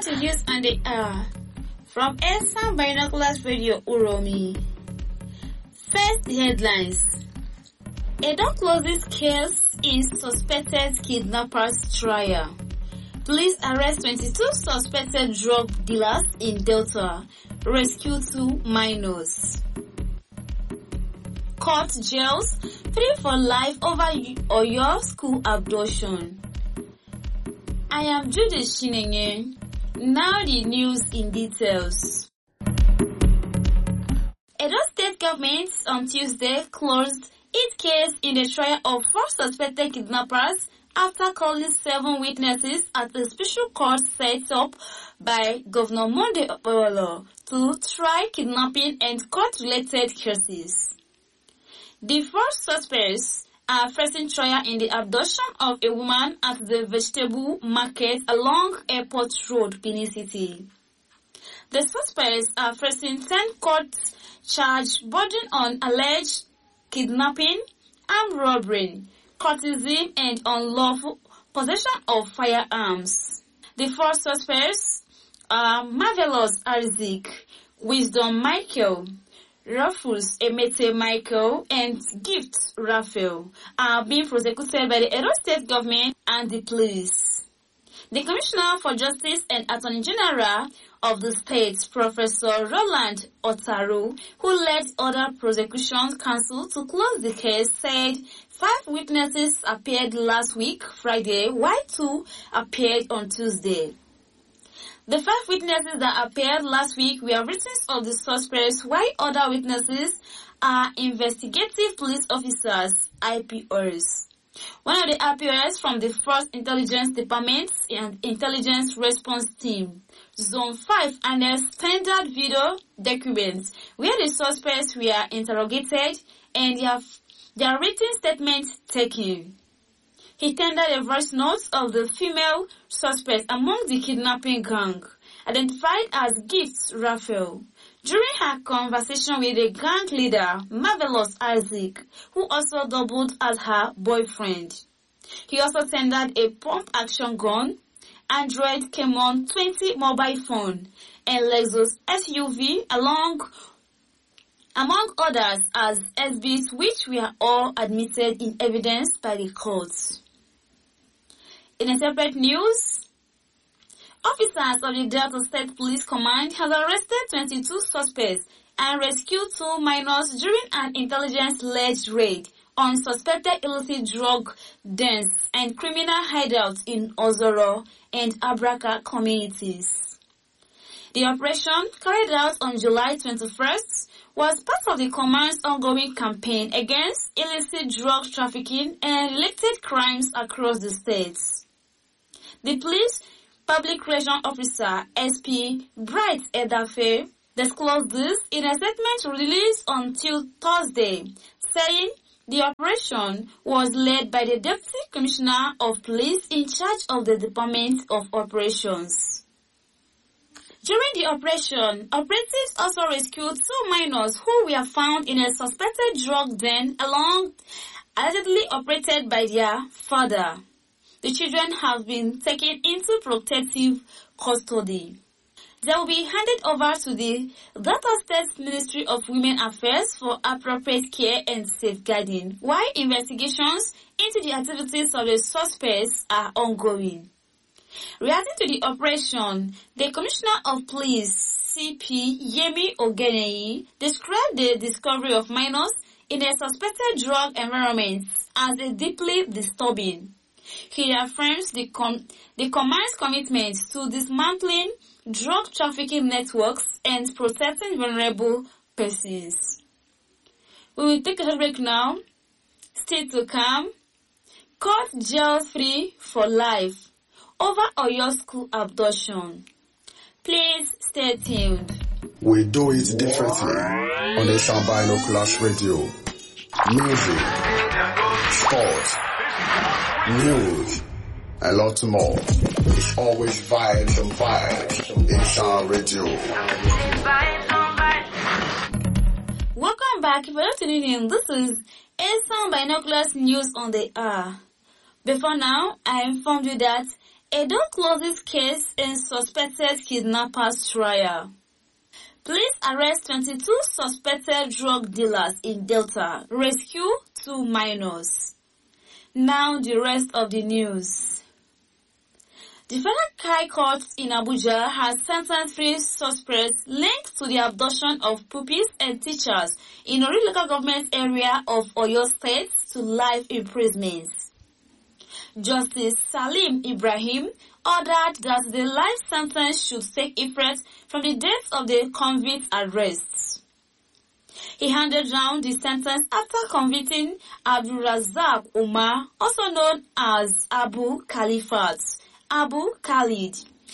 to News on the Hour from Esan Binoculars Radio Uromi. First headlines. Edo closes case in suspected kidnappers trial. Police arrest 22 suspected drug dealers in Delta. Rescue 2 minors. Court jails 3 for life over Oyo school abduction. I am Judith Shinenye. Now the news in details. Edo State Government on Tuesday closed its case in the trial of 4 suspected kidnappers after calling 7 witnesses at a special court set up by Governor Monday Okpebholo to try kidnapping and court-related cases. The 4 suspects are facing trial in the abduction of a woman at the vegetable market along Airport Road, Benin City. The suspects are facing 10 court charges bordering on alleged kidnapping, armed robbery, courtesy, and unlawful possession of firearms. The 4 suspects are Marvelous Isaac, Wisdom Michael, Rufus Emete Michael, and Gift Raphael are being prosecuted by the Edo State Government and the police. The Commissioner for Justice and Attorney General of the state, Professor Roland Otaru, who led other prosecution counsel to close the case, said 5 witnesses appeared last week, Friday, while 2 appeared on Tuesday. The 5 witnesses that appeared last week were witnesses of the suspects, while other witnesses are investigative police officers, IPOs. One of the IPOs from the 1st Intelligence Department and Intelligence Response Team, Zone 5, and a standard video documents where the suspects were interrogated and their written statements taken. He tendered a voice note of the female suspect among the kidnapping gang, identified as Gift Raphael. During her conversation with the gang leader, Marvelous Isaac, who also doubled as her boyfriend. He also tendered a pump-action gun, Android Camon 20 mobile phone, and Lexus SUV among others as exhibits, which were all admitted in evidence by the courts. In a separate news, officers of the Delta State Police Command have arrested 22 suspects and rescued 2 minors during an intelligence-led raid on suspected illicit drug dens and criminal hideouts in Ozoro and Abraka communities. The operation, carried out on July 21st, was part of the command's ongoing campaign against illicit drug trafficking and related crimes across the states. The police public relations officer, SP Bright Edafe, disclosed this in a statement released on Thursday, saying the operation was led by the Deputy Commissioner of Police in charge of the Department of Operations. During the operation, operatives also rescued 2 minors who were found in a suspected drug den allegedly operated by their father. The children have been taken into protective custody. They will be handed over to the Delta State Ministry of Women Affairs for appropriate care and safeguarding, while investigations into the activities of the suspects are ongoing. Reacting to the operation, the Commissioner of Police, CP Yemi Ogenei, described the discovery of minors in a suspected drug environment as a deeply disturbing. He affirms the command's commitment to dismantling drug trafficking networks and protecting vulnerable persons. We will take a break now. Still to come, court jails 3 for life over Oyo school abduction. Please stay tuned. We do it differently on Esan Binoculars Radio. Music, sports, news, and lots more. It's always vibes and vibes. Esan Radio. Welcome back. If you're not tuning in, this is Esan Binoculars News on the Hour. Before now, I informed you that Edo closes case in suspected kidnappers trial. Police arrest 22 suspected drug dealers in Delta. Rescue 2 minors. Now the rest of the news. The Federal High Court in Abuja has sentenced 3 suspects linked to the abduction of pupils and teachers in Ori local government area of Oyo State to life imprisonment. Justice Salim Ibrahim ordered that the life sentence should take effect from the date of the convict's arrest. He handed down the sentence after convicting Abdul Razak Umar, also known as Abu Khalifat, Abu Khalid,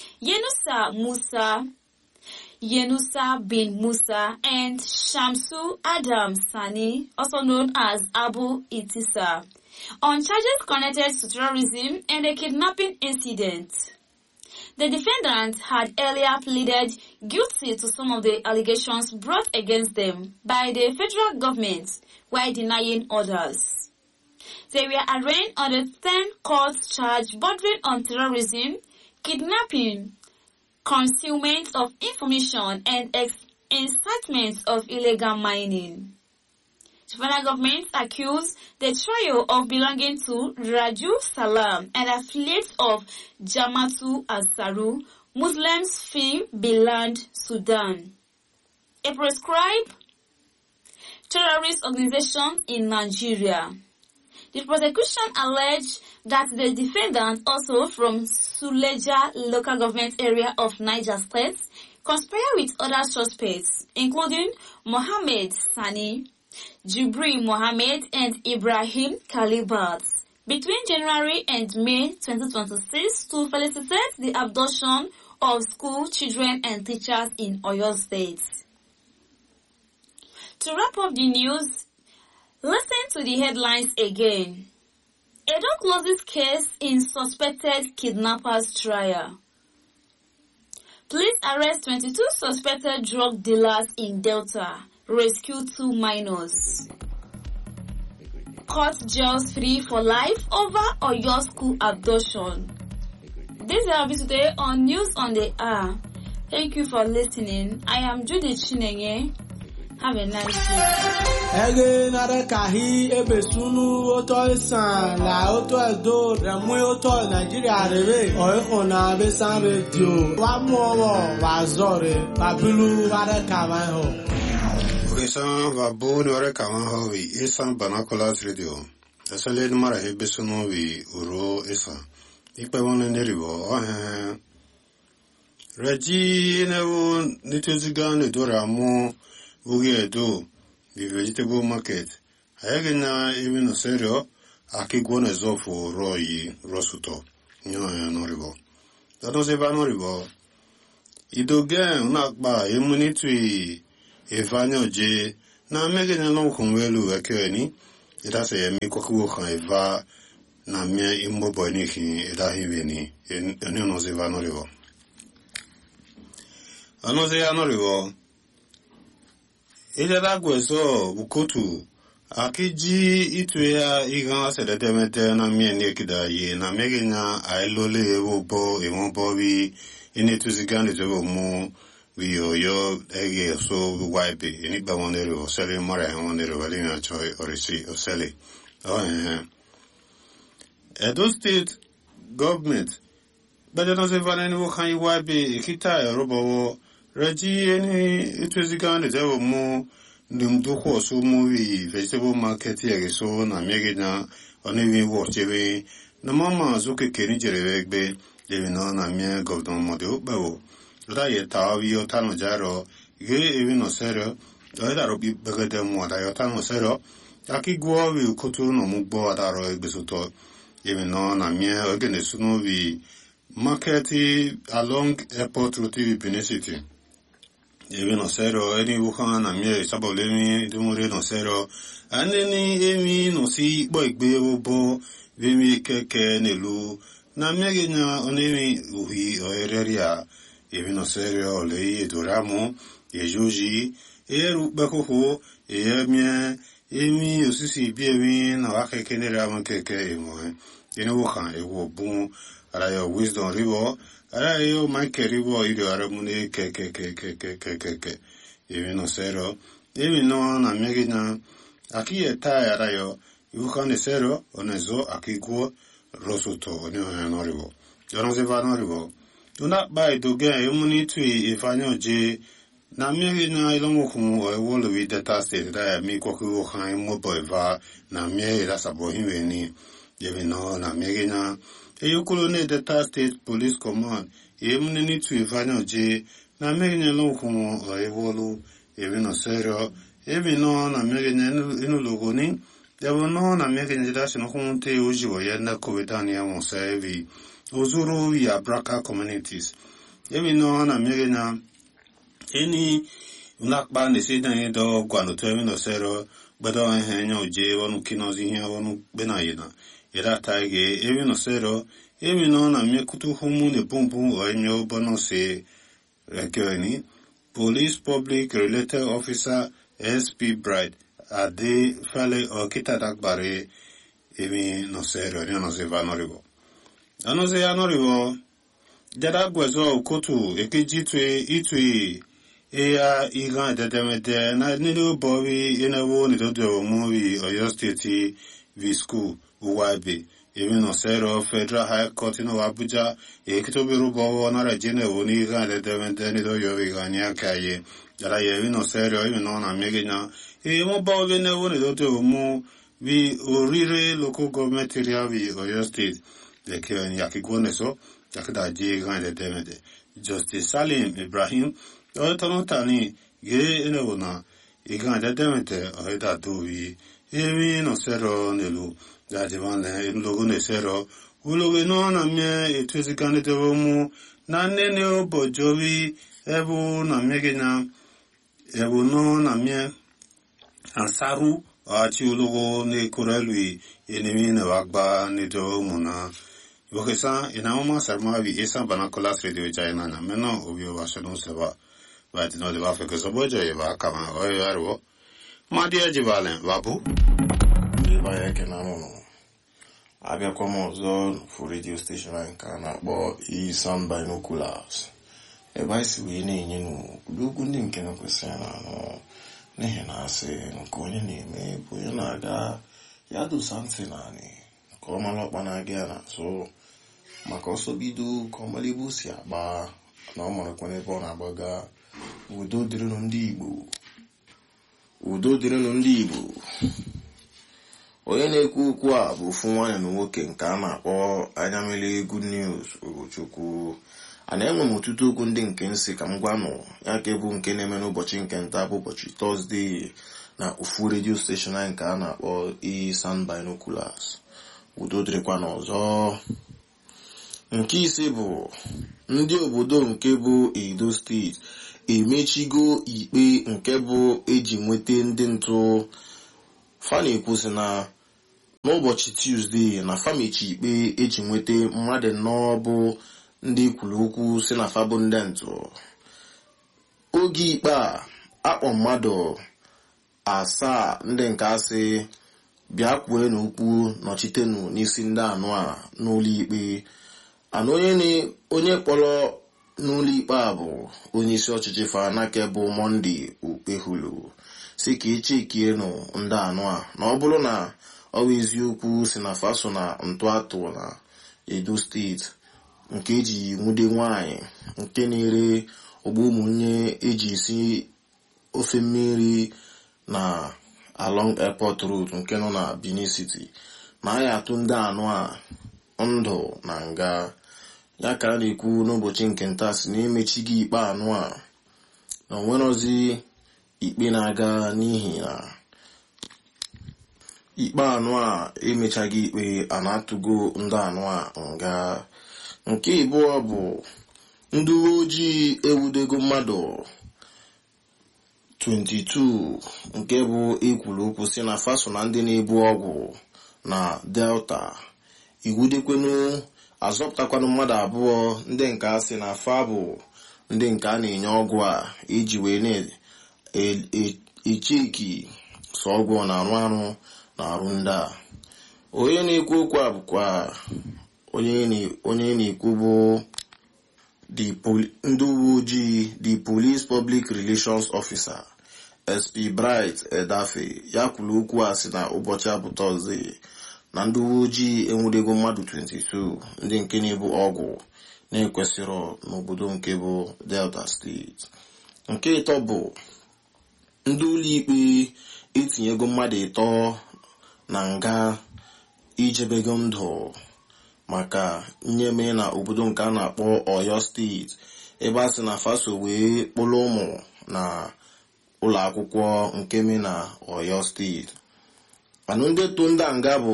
Yenusa bin Musa, and Shamsu Adam Sani, also known as Abu Itisa, on charges connected to terrorism and a kidnapping incident. The defendants had earlier pleaded guilty to some of the allegations brought against them by the federal government while denying others. They were arraigned on the 10 court charge bordering on terrorism, kidnapping, concealment of information, and incitement of illegal mining. The federal government accused the trio of belonging to Raju Salam, an affiliate of Jamatu Ansaru, Muslims Fi Biland, Sudan, a proscribed terrorist organization in Nigeria. The prosecution alleged that the defendants, also from Suleja local government area of Niger State, conspired with other suspects, including Mohammed Sani, Jibril Mohammed, and Ibrahim Kalibat, between January and May 2026 to facilitate the abduction of school children and teachers in Oyo State. To wrap up the news, listen to the headlines again. Edo closes case in suspected kidnappers trial. Police arrest 22 suspected drug dealers in Delta. Rescue 2 minors. Court jails 3 for life over Oyo school abduction. This is our visit today on News on the Hour. Thank you for listening. I am Judith Chinenye. Have a nice day. Ege narekahi ebesunu oto isan la oto edo remu oto Nigeria rebe oikona besan radio wa muowo wa zore babilu narekawan ho. Isan vabuni warekawan ho vi isan banakolas radio. Asale numara hebesunu vi uro isan. Ikpe wane neribo Raji newo nituzigane doramu Uge do the vegetable market. Ayagena even no serio, Akigone Zofo Roy Rosuto. No ribo. That was a vanoribo. Idogen Nakba, immunity, Evanio J. Na Megan and no convelu akeni. It has a Mikoku Eva, na mere immobile Edahiveni, and no Zevanoribo. Another anoribo. Ida gwezo bukutu akiji itwe ya igan sedetemete na miene kidaye na megenya ailole wobo emombo bi inetuzigande jobo mu wi oyo ege so wipe ini ba wonere o sele mara wonere wali na choi orisi o sele Edo State government but no se vaneni wo kan wipe ikita robo Raji any it was the gun that mu Dumduko so movie vegetable market here so na megina on even watch away. No mama zuke keni jerebe living on a mere government model bow. Raya tavi or tano jaro, gay even no sero, the other be bigger than what I tano sero. Aki go will kotu no mubo at our besuto, even on a mere organism movie market along airport route Benicity. Even no zero, any Wuhan, and mere sabolemi, dumure no zero, and any emi no see boy bebo, vimi keke nelu, na megina onemi uhi o ereria, even no zero, lei duramo, e juji, e rubaco, e mia, emi osisi biemi, na wake kenera keke emo, in Wuhan, e wo boom, arayo wisdom ribo arayo Michael ribo idio aramune ke even no zero even no na megina aquí está arayo ibukan zero onezo akiguo rosuto onyo ribo yo no se va no ribo una bai do ge yumuni tu ifanyo je na miegi na ilongo kumu wolo wi data state da mi ko ku khan mo boy va na miegi da sabo hinweni yebi no na miegi na e yukulo ne data state police command yemuni ni tu ifanyo je na miegi na ilongo kumu wolo yebi no zero yebi no na miegi na inu logo ni yebi no na miegi na da sino kumu te uji wo yenda COVID ya mo sevi uzuru ya braka communities yebi no na miegi na any unakba ne se dan do gwano temi no zero bedo henyo je wonu kinozi hin wonu bena yina ira taige ebi no zero ebi no na mekutu humu ne bumbu onyo bono se rekeni police public related officer SP Bride ade fale o kitadagbare ebi no zero ni no se vanoribo ano se anoribo jada gwezo kotu ekeji twe itwe eya igan dedemede na nilu bowi inewo ni dodo movie Oyo State v school uwabe even no zero Federal High Court in Abuja ekitobiru bowo na rejine woni igan dedemede ni do yo igan ya kaye jada even no zero even no na megenya mo bowi ne woni dodo mu vi orire local government area vi Oyo State de ke ni yakigone so yakada je igan dedemede Justice Salim Ibrahim Otonotani ge enewona igan dedemete oida duwi emi no zero nelu jajivane logo ne zero ulogo no na me etuzikane dewomu na nene obojowi ebu na megena ebu no na me ansaru ati ulogo ne korelui enemi ne wagba ne dewomu na Yokesa inaoma sarma vi esa banakolas radio jaina na meno obio washono seba but no the wafe ko sobojo eba kama oyo yarwo madia jibalen wabu eba yake na mono abia kwa mozo for radio station nka na bo I sound binoculars eba isi we na enye no lugu ndi nke no kwesana no nehe na ase nko onye na-eme bụ onye na-aga ya do something ani ka ọ mara ọkpa na-aga na so maka ọsọ bido ka ọ mara ebe o si agba na ọ marakwa n'ebe ọ na-agbaga udo dịrịnụ ndị Igbo onye na-ekwu okwu a bụ ofu nwaanyị na nwoke nke a na-akpọ anya mmiri Good News Ugochukwu a na-enwe m ọtụtụ okwu ndị nke nsị ka m gwanụ ya ka bụ nke na-eme n'ụbọchị nke nta bụ ụbọchị Tọzdee na ofu redio steshọn anyị nke a na-akpọ Sound Binoculars udo dịrịkwa n'ọzọ. Nke ise bụ ndị obodo nke bụ Edo steeti emechigo ikpe nke bụ eji nweta ndị ntụ fa na-ekwusi na n'ụbọchị Tuesday na famechi ikpe eji nweta mmadụ nnọọ bụ ndị kwuru okwu si na fa bụ ndị ntụ. Oge ikpe a akpọ mmadụ 7 ndị nke asị bịa kwue n'okwu nọchitenụ n'isi ndị anụ a n'ụlọ ikpe. Ana onye kpọrọ n'ụlọ ikpe a bụ onye isi ọchịchị Fanake bụ Monday Okpehulu si ka echekienụ ndị anụ a na ọ bụrụ na ọ bụ eziokwu si na faso na ntụ atụ na Edo steeti nke eji nwude nwanyị nke na-ere ọgba ụmụnne eji esi ofe mmiri na along airport road nke nọ na Benin City na a ya atụ ndị anụ a ndụ na nga ya ka a na-ekwu n'ụbọchị nke nta si na emechighị ikpe anụ a na onwerozi ikpe na-aga n'ihi na ikpe anụ a emechaghị ikpe a na-atụgo ndị anụ a nga. Nke ịbụọ bụ ndị uwe ojii ewudego mmadụ 22 nke bụ ekwuru okwu si na faso na ndị na-ebu ọgwụ na Delta iwudekwenu azọpụtakwanụ mmadụ 2 ndị nke a sị na fa bụ ndị nke a na-enye ọgwụ a iji wee na-echeki sọ ọgwụ na-arụ na arụ ndị a. Onye na-ekwu okwu a bụkwa onye na-ekwu bụ ndị uwe ojii the police public relations officer SP Bright Edafe ya kwuru okwu a sị na ụbọchị abụ Tọzdee na ndị uwe ojii enwudego mmadụ 22 ndị nke na-ebu ọgwụ na-ekwesịrọ n'obodo nke bụ Delta steeti. Nke ịtọ bụ ndị ụlọikpe etinyego mmadụ 3 na nga ijebego ndụ maka nyeme na obodo nke a na-akpọ Oyo steeti ebe a sị na faso wee kpụrụ ụmụ na ụlọ akwụkwọ nke me na Oyo steeti. Anụ ndị to ndị nga bụ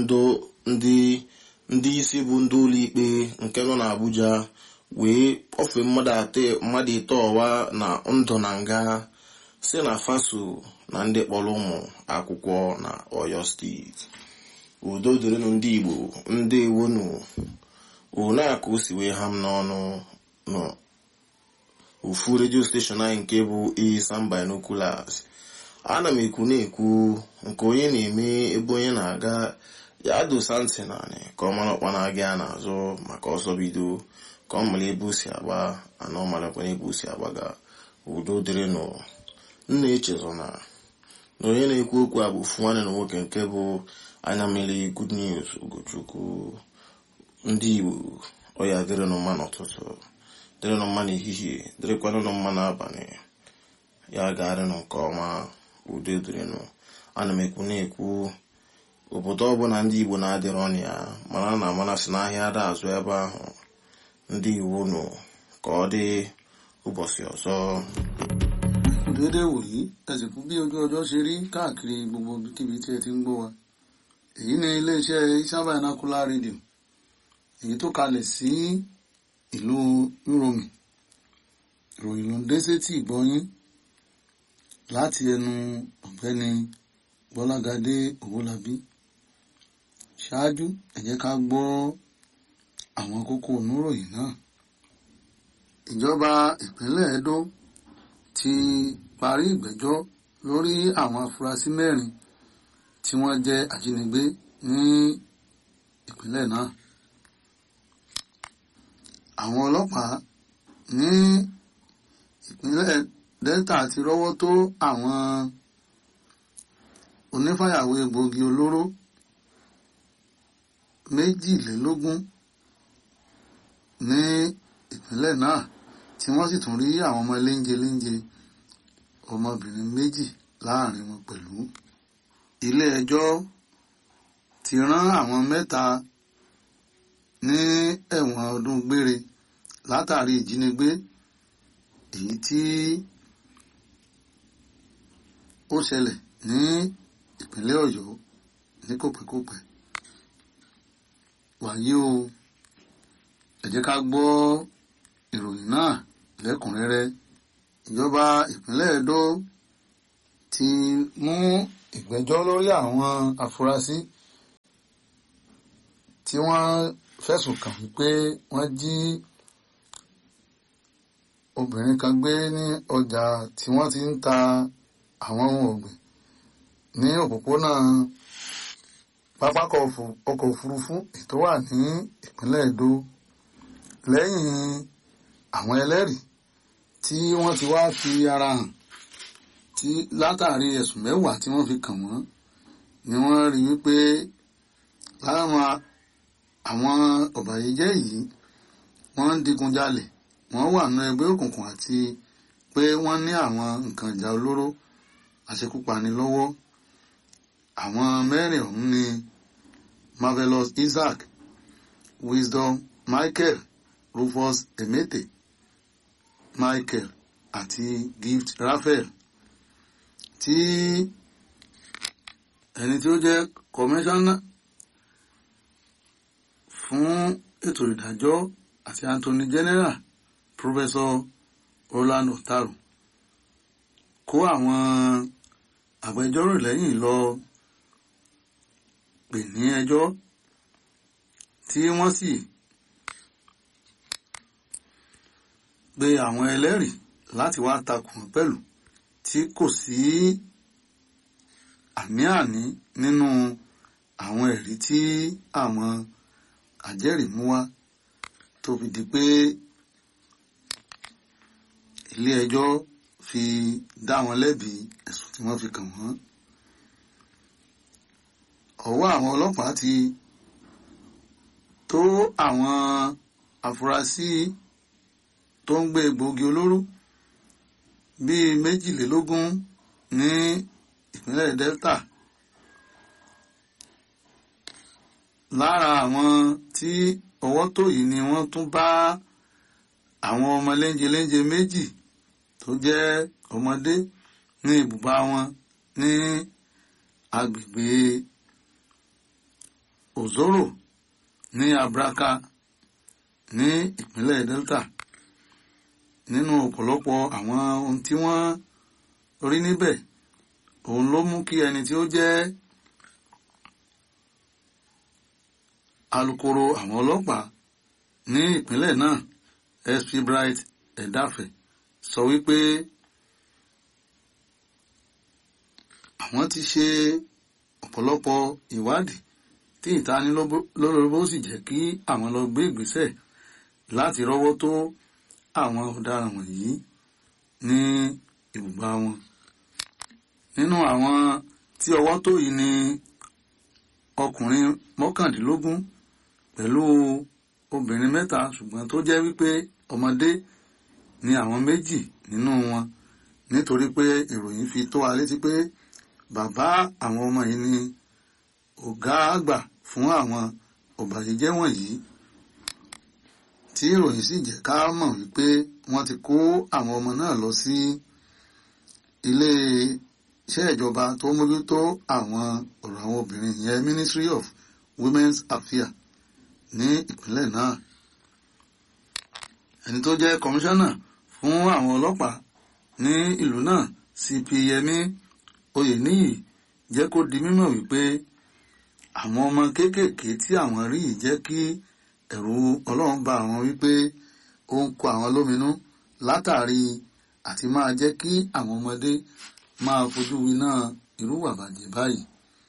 ndị isi bụ ndị ụlọikpe nke nọ n'Abuja wee kpọfee mmadụ 3 ọwa na ndụ na nga si na faso na ndị kpọrọ ụmụ akwụkwọ na Oyo steeti. Udo dịrịnụ ndị Igbo ndị ewonu one aka o si wee ha m n'ọnụ n'ofu redio steshọn anyị nke bụ Isam Binoculars. Ana m ekwu na-ekwu nke onye na-eme ebe onye na-aga ya dosa ntị naanị ka ọ mara ọkpa na-aga ya n'azụ maka ọsọ bido ka ọ mara ebe o si agba ana ọ marakwana ebe o si agbaga. Udo dịrịnụ. Nna echezọ na onye na-ekwu okwu a bụ ofu nwanne na nwoke nke bụ anya mmiri Good News Ugochukwu. Ndị Igbo ọya dịrịnụ mma n'ụtụtụ, dịrịnụ mma n'ehihie, dịrịkwanụ mma n'abalị, ya ga-arịnụ nke ọma. Udo dịrịnụ. Ana m ekwu obodo ọbụla ndị Igbo na-adịrọ ọnụ ya mara na amanasị n'ahịa ada azụ ebe ahụ. Ndị Igbo nụ ka ọ dị ụbọchị ọzọ. Dédé wòyí ẹ̀sìnkú bí ojú ọjọ́ ṣe rí káàkiri gbogbo kíbi tí ẹ ti ń gbọ́ wa. Èyí ni iléeṣẹ́ Isam Binocular Radio èyí tó kalẹ̀ sí ìlú Uromi. Ìròyìn ló ń dé sétí ìgbọ́yín láti ẹnu ọ̀gbẹ́ni Bọ́lágadé Owólabí. Ṣáájú ẹ jẹ́ ká gbọ́ àwọn kókó oníròyìn náà. Ìjọba ìpínlẹ̀ Edo ti parí ìgbẹ́jọ́ lórí àwọn afurasí 4 tí wọ́n jẹ́ ajínigbé ní ìpínlẹ̀ náà. Àwọn ọlọ́pàá ní ìpínlẹ̀ Delta ti rọ́wọ́ tó àwọn onífàyàwọ́ egbòogi olóró 22 ní ìpínlẹ̀ náà tí wọ́n sì tún rí àwọn ọmọ léńjeléńje ọmọbìnrin 2 láàrin wọn pẹ̀lú. Ilé ẹjọ́ ti rán àwọn 3 ní ẹ̀wọ̀n ọdún gbére látàrí ìjínigbé èyí tí ó ṣẹlẹ̀ ní ìpínlẹ̀ Ọ̀yọ́ ní kòpẹ́kòpẹ́. Wàyí o, ẹ jẹ́ ká gbọ́ ìròyìn náà lẹ́kùnrẹ́rẹ́. Ìjọba ìpínlẹ̀ Edo ti mú ìgbẹ́jọ́ lórí àwọn afurasí tí wọ́n fẹ̀sùn kàn wípé wọ́n jí obìnrin kan gbé ní ọjà tí wọ́n ti ń ta àwọn ohun ọ̀gbìn ní òpópónà pápákọ̀ ọkọ̀ òfurufú tó wà ní ìpínlẹ̀ Edo lẹ́yìn àwọn ẹlẹ́rìí tí wọ́n ti wá fi ara hàn tí látàrí ẹ̀sùn 10 tí wọ́n fi kàn wọ́n ni wọ́n rí wípé láwọn àwọn ọ̀bàyéjẹ́ yìí wọ́n ń digunjalè, wọ́n wà nínú ẹgbẹ́ òkùnkùn àti pé wọ́n ní àwọn nǹkan ìjà olóró àṣekúpani lọ́wọ́. Àwọn 4 ọ̀hún ni Marvelous Isaac, Wisdom Michael, Rufus Emete Michael àti Gift Raphael, tí ẹni tí ó jẹ́ kọmíṣánná fún ètò ìdájọ́ àti Attorney General Professor Roland Otaru kó àwọn agbẹjọ́rò lẹ́yìn lọ pè ní ẹjọ́ tí wọ́n sì gbé àwọn ẹlẹ́rìí láti wá takùn pẹ̀lú tí kò sí àní-àní nínú àwọn ẹ̀rí tí àwọn àjẹ́rìí mú wá tó fi di pé ilé ẹjọ́ fi dá wọn lẹ́bi ẹ̀sùn tí wọ́n fi kàn wọ́n. Ọwọ́ àwọn ọlọ́pàá ti tó àwọn afurasí tó ń gbé egbòogi olóró bíi 22 ní ìpínlẹ̀ Delta. Lára àwọn tí ọwọ́ tó yìí ni wọ́n tún bá àwọn ọmọ léńjeléńje méjì tó jẹ́ ọmọdé ní ibùba wọn ní agbègbè Ozoro ní Abraka ní ìpínlẹ̀ Delta. Nínú ọ̀pọ̀lọpọ̀ àwọn ohun tí wọ́n rí níbẹ̀, òun ló mú kí ẹni tí ó jẹ́ alukoro àwọn ọlọ́pàá ní ìpínlẹ̀ náà, SP Bright Edafe, sọ wípé àwọn ti ṣe ọ̀pọ̀lọpọ̀ ìwádìí tí ìtanilólobó sì jẹ́ kí àwọn lọ gbé ìgbésẹ̀ láti rọ́wọ́ tó àwọn ọ̀daràn wọ̀nyí ní ibùba wọn. Nínú àwọn tí ọwọ́ tó yìí ni ọkùnrin 19 pẹ̀lú obìnrin 3, ṣùgbọ́n tó jẹ́ wípé ọmọdé ni àwọn 2 nínú wọn, nítorí pé ìròyìn fi tó wa létí pé bàbá àwọn ọmọ yìí ni ọ̀gá àgbà fún àwọn ọ̀bàyéjẹ́ wọ̀nyí, tí ìròyìn sì jẹ́ ká mọ̀ wípé wọ́n ti kó àwọn ọmọ náà lọ sí ilé iṣẹ́ ìjọba tó mójútó àwọn ọ̀rọ̀ àwọn obìnrin, ìyẹn Ministry of Women's Affairs ní ìpínlẹ̀ náà. Ẹni tó jẹ́ kọmíṣánná fún àwọn ọlọ́pàá ní ìlú náà, CP Yẹmí Oyèníyì, jẹ́ kó di mímọ̀ wípé àwọn ọmọ kéékèèké tí àwọn rí yìí jẹ́ kí ẹ̀rù Ọlọ́run bá àwọn wípé ó ń kó àwọn lóminú látàrí àti máa jẹ́ kí àwọn ọmọdé máa fojú winá irú ìwà bàjẹ́ báyìí.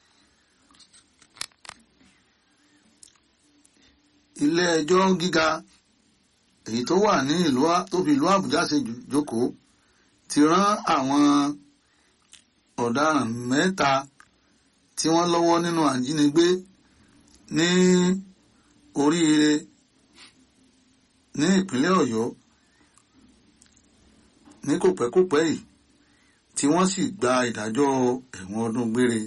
Ilé ẹjọ́ gíga èyí tó wà ní tó fi ìlú Àbújá ṣe jókòó ti rán àwọn ọ̀daràn 3 tí wọ́n lọ́wọ́ nínú àjínigbé ní Oríire ní ìpínlẹ̀ Ọ̀yọ́ ní kòpẹ́kòpẹ́ yìí, tí wọ́n sì gba ìdájọ́ ẹ̀wọ̀n ọdún gbére.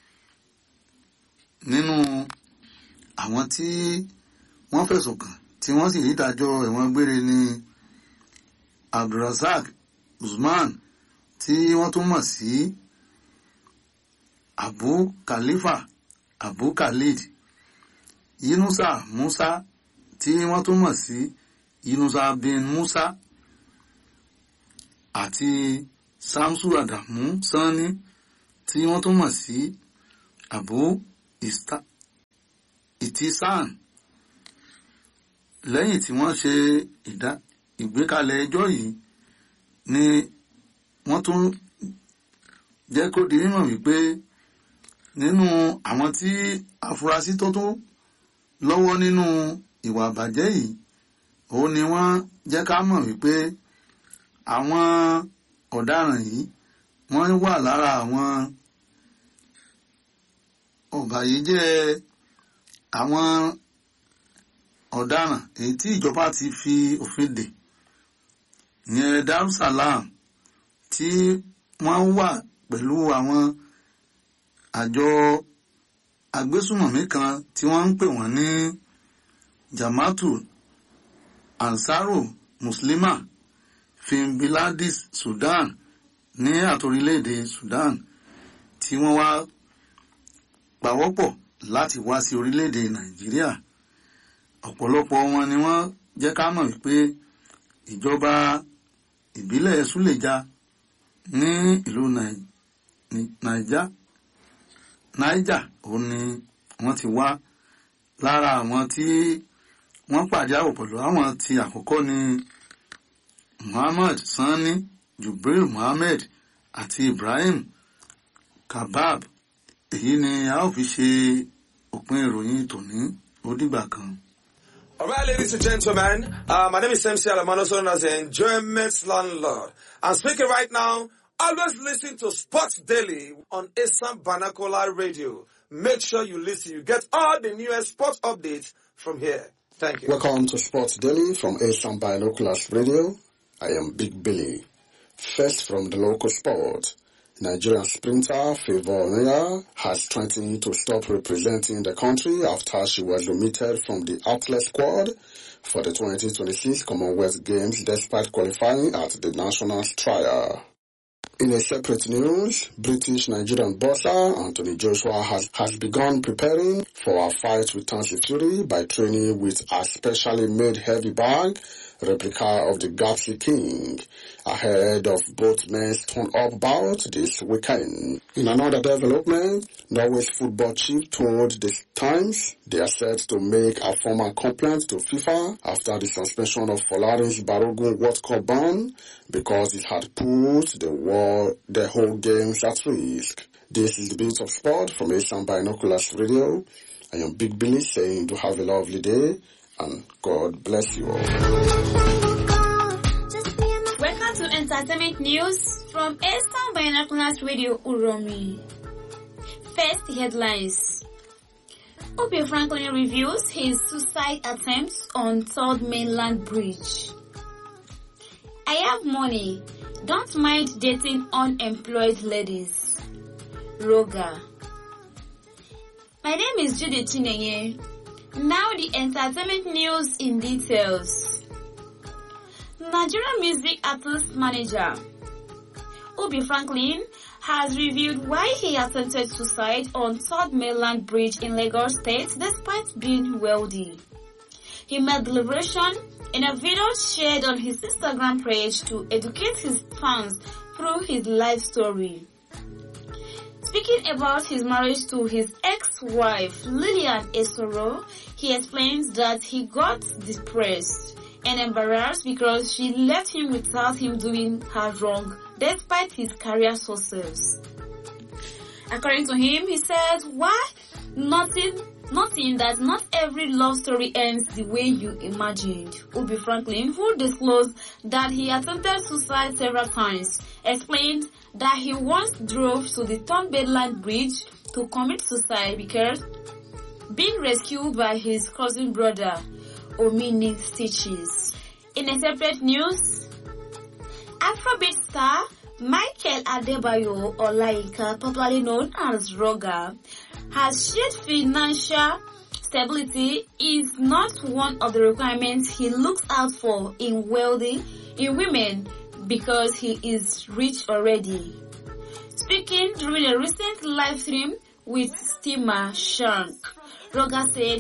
Nínú àwọn tí wọ́n fẹ̀sùn kàn tí wọ́n sì rí ìdájọ́ ẹ̀wọ̀n gbére ní Abdulrasaq Usman, tí wọ́n tún mọ̀ sí Abu Khalifa Abu Khalid, Yunusa Musa, tí wọ́n tún mọ̀ sí Yunusa bin Musa, àti Samsu Adamu Sani, tí wọ́n tún mọ̀ sí Abu Itisan. Lẹ́yìn tí wọ́n ṣe ìgbékalẹ̀ ẹjọ́ yìí ni wọ́n tún jẹ́ kó di mímọ̀ wípé nínú àwọn tí afurasí tó tún lọ́wọ́ nínú ìwà àbàjẹ́ yìí, òun ni wọ́n jẹ́ ká mọ̀ wípé àwọn ọ̀daràn yìí wọ́n wà lára àwọn ọ̀bàyéjẹ́ àwọn ọ̀daràn èyí tí ìjọba ti fi òfin dè, ìyẹn Darussalam, tí wọ́n wà pẹ̀lú àwọn àjọ agbésùmọ̀mí kan tí wọ́n ń pè wọ́n ní Jama'atu Ansaru Muslima Fimbiladis Sudan ní àtorílẹ̀-èdè Sudan, tí wọ́n wá pawọ́pọ̀ láti wá sí orílẹ̀-èdè Nàìjíríà. Ọ̀pọ̀lọpọ̀ wọn ni wọ́n jẹ́ ká mọ̀ wípé ìjọba ìbílẹ̀ Súlèjà ní ìlú Niger òun ni wọ́n ti wá. Lára àwọn tí wọ́n pàdé àwọ̀ pẹ̀lú àwọn tí àkọ́kọ́ ni Muhammad Sani, Jubril Muhammad àti Ibrahim Kabab. Èyí ni a ó fi ṣe òpin ìròyìn tòní. Ó dìgbà kan. All right, ladies and gentlemen, my name is MC Alamano, known as the Enjoyment Landlord. I'm speaking right now. Always listen to Sports Daily on Assam Binocular Radio. Make sure you listen. You get all the newest sports updates from here. Thank you. Welcome to Sports Daily from Assam Binoculars Radio. I am Big Billy. First from the local sport. Nigerian sprinter Favour Onuya has threatened to stop representing the country after she was omitted from the athlete squad for the 2026 Commonwealth Games despite qualifying at the nationals trial. In a separate news, British-Nigerian boxer Anthony Joshua has begun preparing for a fight with Tyson Fury by training with a specially made heavy bag replica of the Gapsi King ahead of both men's turn-up bout this weekend. In another development, Norway's football chief told the Times they are set to make a formal complaint to FIFA after the suspension of Folarin's Balogun World Cup ban because it had put the whole games at risk. This is the Beat of Sport from Assam Binoculars Radio. I am Big Billy saying to have a lovely day and God bless you all. Welcome to Entertainment News from Assam Binoculars Radio Uromi. First headlines. Obi Franklin reviews his suicide attempts on Third Mainland Bridge. I have money. Don't mind dating unemployed ladies. Roga. My name is Judy Chinenye. Now the entertainment news in details. Nigerian music artist manager Obi Franklin has revealed why he attempted suicide on Third Mainland Bridge in Lagos State despite being wealthy. He made the revelation in a video shared on his Instagram page to educate his fans through his life story. Speaking about his marriage to his ex-wife Lillian Esoro, he explains that he got depressed and embarrassed because she left him without him doing her wrong despite his career success. According to him, he said, why? Nothing that not every love story ends the way you imagined. Obi Franklin, who disclosed that he attempted suicide several times, explained that he once drove to the Third Mainland Bridge to commit suicide because being rescued by his cousin brother, Omini Stitches. In a separate news, Afrobeat star Michael Adebayo Olayinka, popularly known as Roga, has shared financial stability is not one of the requirements he looks out for in women because he is rich already. Speaking during a recent live stream with Stima Shank, Roga said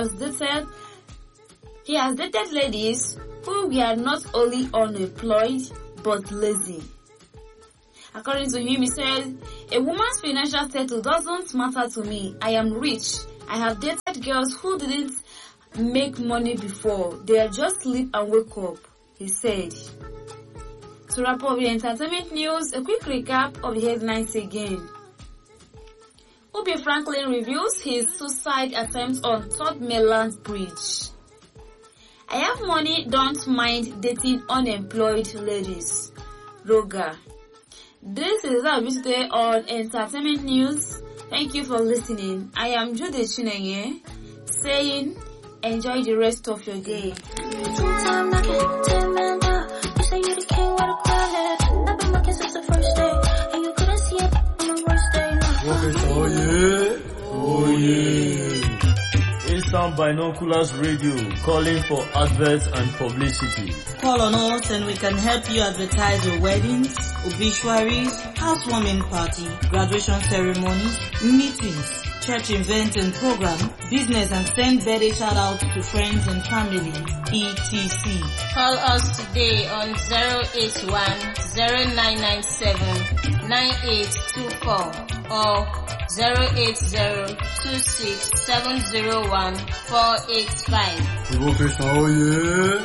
he has dated ladies who were not only unemployed but lazy. According to him, he said, a woman's financial status doesn't matter to me. I am rich. I have dated girls who didn't make money before. They just sleep and wake up, he said. To wrap up the entertainment news, a quick recap of the headlines again. Obi Franklin reviews his suicide attempt on Third Mainland Bridge. I have money, don't mind dating unemployed ladies. Roga. This is our today on Entertainment News. Thank you for listening. I am Judy Chinenye, saying enjoy the rest of your day. Oh yeah. Assam Binoculars Radio, calling for adverts and publicity. Call on us and we can help you advertise your weddings, obituaries, housewarming party, graduation ceremonies, meetings, church events and program, business and send birthday shout outs to friends and family, etc. Call us today on 081-0997-9824 or 080-26-701-485. Oh yeah.